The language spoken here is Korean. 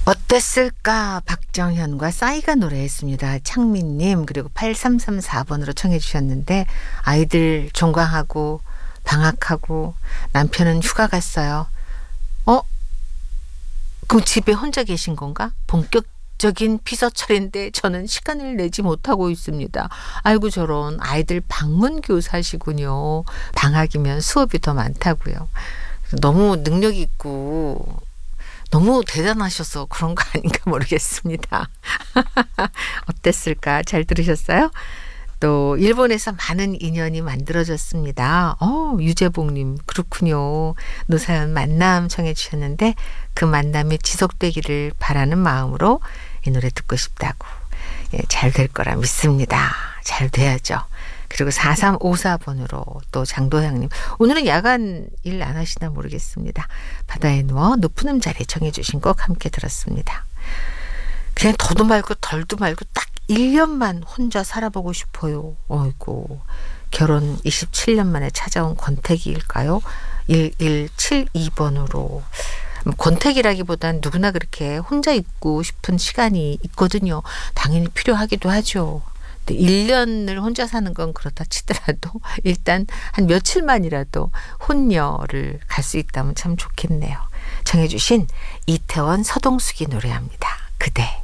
어땠을까? 박정현과 싸이가 노래했습니다. 창민님 그리고 8334번으로 청해 주셨는데 아이들 종강하고 방학하고 남편은 휴가 갔어요. 어? 그럼 집에 혼자 계신 건가? 본격적인 피서철인데 저는 시간을 내지 못하고 있습니다. 아이고 저런 아이들 방문 교사시군요. 방학이면 수업이 더 많다고요. 너무 능력 있고 너무 대단하셔서 그런 거 아닌가 모르겠습니다. 어땠을까? 잘 들으셨어요? 또 일본에서 많은 인연이 만들어졌습니다. 유재봉님 그렇군요. 노사연 만남 청해 주셨는데 그 만남이 지속되기를 바라는 마음으로 이 노래 듣고 싶다고. 잘 될 거라 믿습니다. 잘 돼야죠. 그리고 4354번으로 또 장도향님 오늘은 야간 일 안 하시나 모르겠습니다. 바다에 누워 높은 음자리 청해 주신 곡 함께 들었습니다. 그냥 더도 말고 덜도 말고 딱 1년만 혼자 살아보고 싶어요. 어이고 결혼 27년 만에 찾아온 권태기일까요? 1172번으로 권태기라기보단 누구나 그렇게 혼자 있고 싶은 시간이 있거든요. 당연히 필요하기도 하죠. 1년을 혼자 사는 건 그렇다 치더라도 일단 한 며칠만이라도 혼녀를 갈 수 있다면 참 좋겠네요. 정해주신 이태원 서동숙이 노래합니다. 그대.